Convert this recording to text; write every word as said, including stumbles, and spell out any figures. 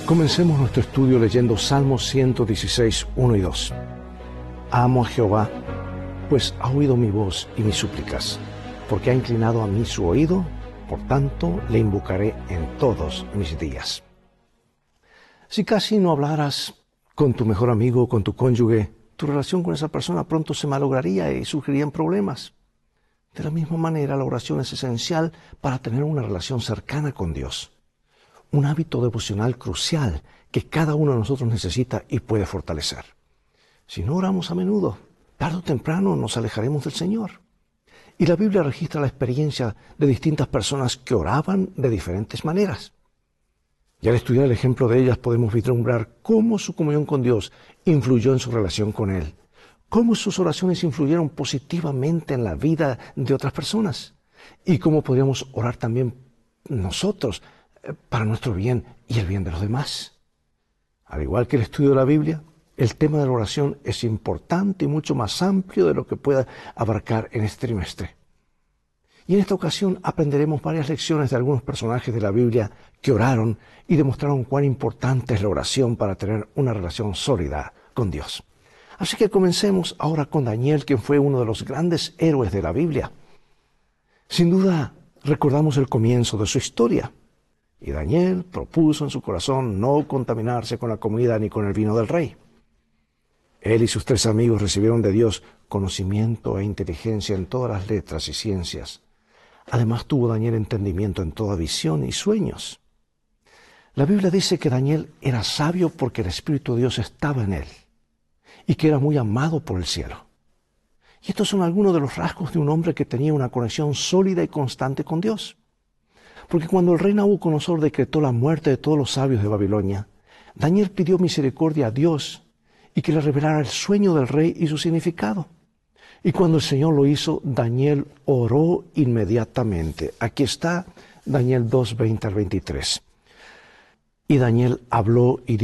Comencemos nuestro estudio leyendo Salmos ciento dieciséis, uno y dos. Amo a Jehová, pues ha oído mi voz y mis súplicas, porque ha inclinado a mí su oído, por tanto le invocaré en todos mis días. Si casi no hablaras con tu mejor amigo o con tu cónyuge, tu relación con esa persona pronto se malograría y surgirían problemas. De la misma manera, la oración es esencial para tener una relación cercana con Dios. Un hábito devocional crucial que cada uno de nosotros necesita y puede fortalecer. Si no oramos a menudo, tarde o temprano nos alejaremos del Señor. Y la Biblia registra la experiencia de distintas personas que oraban de diferentes maneras. Y al estudiar el ejemplo de ellas podemos vislumbrar cómo su comunión con Dios influyó en su relación con Él, cómo sus oraciones influyeron positivamente en la vida de otras personas y cómo podríamos orar también nosotros para nuestro bien y el bien de los demás. Al igual que el estudio de la Biblia, el tema de la oración es importante y mucho más amplio de lo que pueda abarcar en este trimestre. Y en esta ocasión aprenderemos varias lecciones de algunos personajes de la Biblia que oraron y demostraron cuán importante es la oración para tener una relación sólida con Dios. Así que comencemos ahora con Daniel, quien fue uno de los grandes héroes de la Biblia. Sin duda, recordamos el comienzo de su historia. Y Daniel propuso en su corazón no contaminarse con la comida ni con el vino del rey. Él y sus tres amigos recibieron de Dios conocimiento e inteligencia en todas las letras y ciencias. Además tuvo Daniel entendimiento en toda visión y sueños. La Biblia dice que Daniel era sabio porque el Espíritu de Dios estaba en él y que era muy amado por el cielo. Y estos son algunos de los rasgos de un hombre que tenía una conexión sólida y constante con Dios. Porque cuando el rey Nabucodonosor decretó la muerte de todos los sabios de Babilonia, Daniel pidió misericordia a Dios y que le revelara el sueño del rey y su significado. Y cuando el Señor lo hizo, Daniel oró inmediatamente. Aquí está Daniel dos, veinte al veintitrés. Y Daniel habló y